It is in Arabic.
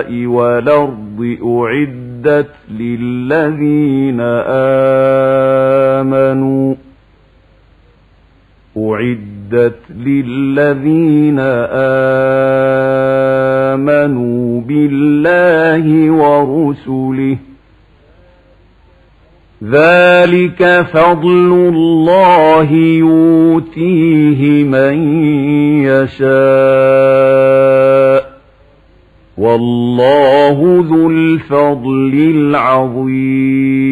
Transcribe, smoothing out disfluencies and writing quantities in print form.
والأرض أعدت للذين آمنوا بالله ورسله ذلك فضل الله يؤتيه من يشاء والله ذو الفضل العظيم